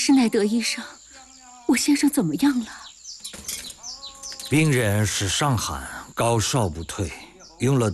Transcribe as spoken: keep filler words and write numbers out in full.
施耐德医生，我先生怎么样了？ 病人是伤寒，高烧不退，用了